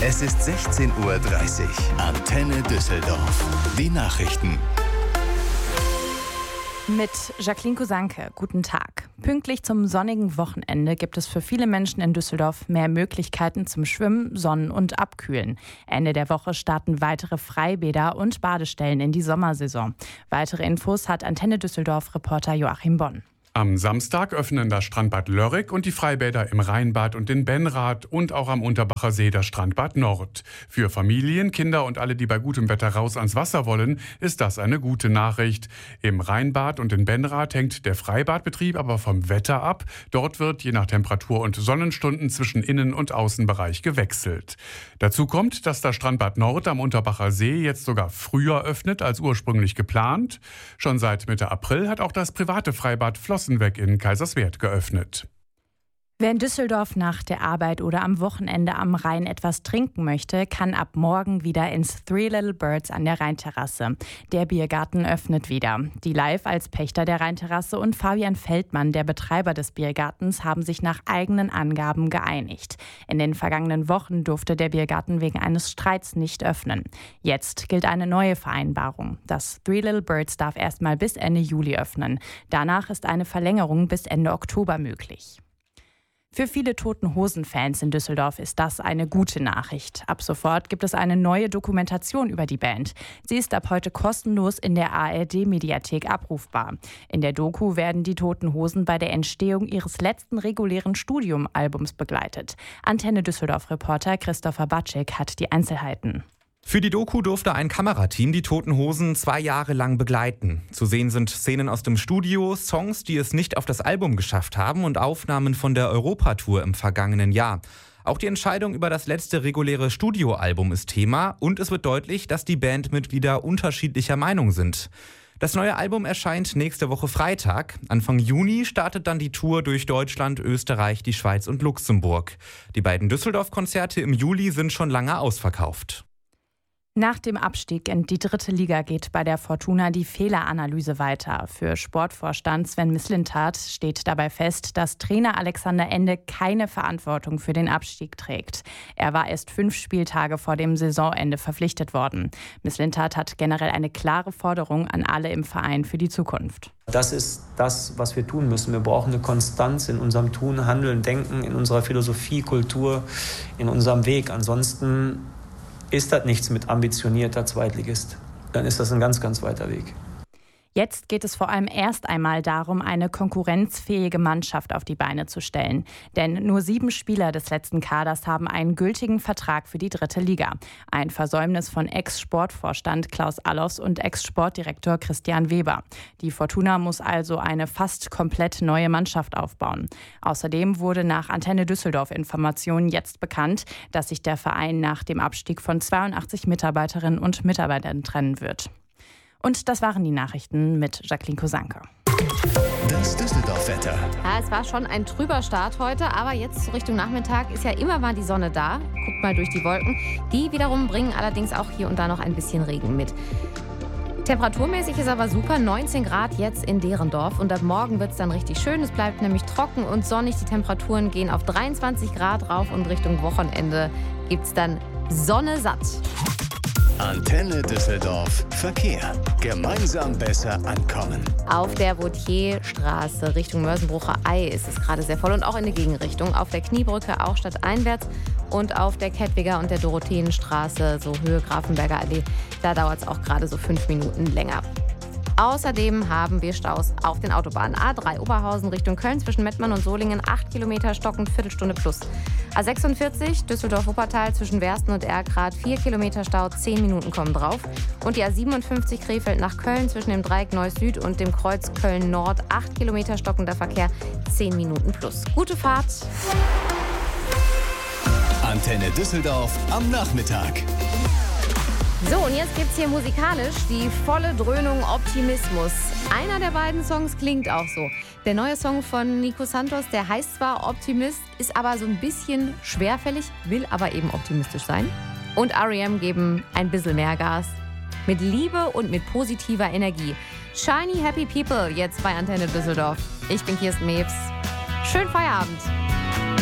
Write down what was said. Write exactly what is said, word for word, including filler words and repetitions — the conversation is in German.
Es ist sechzehn Uhr dreißig. Antenne Düsseldorf. Die Nachrichten. Mit Jacqueline Kusanke, guten Tag. Pünktlich zum sonnigen Wochenende gibt es für viele Menschen in Düsseldorf mehr Möglichkeiten zum Schwimmen, Sonnen- und Abkühlen. Ende der Woche starten weitere Freibäder und Badestellen in die Sommersaison. Weitere Infos hat Antenne Düsseldorf-Reporter Joachim Bonn. Am Samstag öffnen das Strandbad Lörrick und die Freibäder im Rheinbad und in Benrath und auch am Unterbacher See das Strandbad Nord. Für Familien, Kinder und alle, die bei gutem Wetter raus ans Wasser wollen, ist das eine gute Nachricht. Im Rheinbad und in Benrath hängt der Freibadbetrieb aber vom Wetter ab. Dort wird je nach Temperatur und Sonnenstunden zwischen Innen- und Außenbereich gewechselt. Dazu kommt, dass das Strandbad Nord am Unterbacher See jetzt sogar früher öffnet als ursprünglich geplant. Schon seit Mitte April hat auch das private Freibad Flossenweg in Kaiserswerth geöffnet. Wer in Düsseldorf nach der Arbeit oder am Wochenende am Rhein etwas trinken möchte, kann ab morgen wieder ins Three Little Birds an der Rheinterrasse. Der Biergarten öffnet wieder. Die Live als Pächter der Rheinterrasse und Fabian Feldmann, der Betreiber des Biergartens, haben sich nach eigenen Angaben geeinigt. In den vergangenen Wochen durfte der Biergarten wegen eines Streits nicht öffnen. Jetzt gilt eine neue Vereinbarung. Das Three Little Birds darf erstmal bis Ende Juli öffnen. Danach ist eine Verlängerung bis Ende Oktober möglich. Für viele Toten-Hosen-Fans in Düsseldorf ist das eine gute Nachricht. Ab sofort gibt es eine neue Dokumentation über die Band. Sie ist ab heute kostenlos in der A R D-Mediathek abrufbar. In der Doku werden die Toten Hosen bei der Entstehung ihres letzten regulären Studiumalbums begleitet. Antenne Düsseldorf-Reporter Christopher Batschek hat die Einzelheiten. Für die Doku durfte ein Kamerateam die Toten Hosen zwei Jahre lang begleiten. Zu sehen sind Szenen aus dem Studio, Songs, die es nicht auf das Album geschafft haben und Aufnahmen von der Europatour im vergangenen Jahr. Auch die Entscheidung über das letzte reguläre Studioalbum ist Thema und es wird deutlich, dass die Bandmitglieder unterschiedlicher Meinung sind. Das neue Album erscheint nächste Woche Freitag. Anfang Juni startet dann die Tour durch Deutschland, Österreich, die Schweiz und Luxemburg. Die beiden Düsseldorf-Konzerte im Juli sind schon lange ausverkauft. Nach dem Abstieg in die dritte Liga geht bei der Fortuna die Fehleranalyse weiter. Für Sportvorstand Sven Mislintat steht dabei fest, dass Trainer Alexander Ende keine Verantwortung für den Abstieg trägt. Er war erst fünf Spieltage vor dem Saisonende verpflichtet worden. Mislintat hat generell eine klare Forderung an alle im Verein für die Zukunft. Das ist das, was wir tun müssen. Wir brauchen eine Konstanz in unserem Tun, Handeln, Denken, in unserer Philosophie, Kultur, in unserem Weg. Ansonsten ist das nichts mit ambitionierter Zweitligist. Dann ist das ein ganz, ganz weiter Weg. Jetzt geht es vor allem erst einmal darum, eine konkurrenzfähige Mannschaft auf die Beine zu stellen. Denn nur sieben Spieler des letzten Kaders haben einen gültigen Vertrag für die dritte Liga. Ein Versäumnis von Ex-Sportvorstand Klaus Allofs und Ex-Sportdirektor Christian Weber. Die Fortuna muss also eine fast komplett neue Mannschaft aufbauen. Außerdem wurde nach Antenne Düsseldorf Informationen jetzt bekannt, dass sich der Verein nach dem Abstieg von zweiundachtzig Mitarbeiterinnen und Mitarbeitern trennen wird. Und das waren die Nachrichten mit Jacqueline Kusanke. Das Düsseldorf-Wetter. Ja, es war schon ein trüber Start heute, aber jetzt Richtung Nachmittag ist ja immer mal die Sonne da. Guckt mal durch die Wolken. Die wiederum bringen allerdings auch hier und da noch ein bisschen Regen mit. Temperaturmäßig ist aber super, neunzehn Grad jetzt in Derendorf und ab morgen wird es dann richtig schön. Es bleibt nämlich trocken und sonnig. Die Temperaturen gehen auf dreiundzwanzig Grad rauf und Richtung Wochenende gibt es dann Sonne satt. Antenne Düsseldorf Verkehr. Gemeinsam besser ankommen. Auf der Vautierstraße Richtung Mörsenbrucher Ei ist es gerade sehr voll und auch in die Gegenrichtung. Auf der Kniebrücke auch stadteinwärts und auf der Kettwiger und der Dorotheenstraße, so Höhe Grafenberger Allee, da dauert es auch gerade so fünf Minuten länger. Außerdem haben wir Staus auf den Autobahnen. A drei Oberhausen Richtung Köln zwischen Mettmann und Solingen, acht Kilometer stockend, Viertelstunde plus. A sechsundvierzig Düsseldorf-Wuppertal zwischen Wersten und Erkrath, vier Kilometer Stau, zehn Minuten kommen drauf. Und die A siebenundfünfzig Krefeld nach Köln zwischen dem Dreieck Neuss Süd und dem Kreuz Köln-Nord, acht Kilometer stockender Verkehr, zehn Minuten plus. Gute Fahrt! Antenne Düsseldorf am Nachmittag. So, und jetzt gibt's hier musikalisch die volle Dröhnung Optimismus. Einer der beiden Songs klingt auch so. Der neue Song von Nico Santos, der heißt zwar Optimist, ist aber so ein bisschen schwerfällig, will aber eben optimistisch sein. Und R E M geben ein bisschen mehr Gas. Mit Liebe und mit positiver Energie. Shiny Happy People jetzt bei Antenne Düsseldorf. Ich bin Kirsten Mewes. Schönen Feierabend.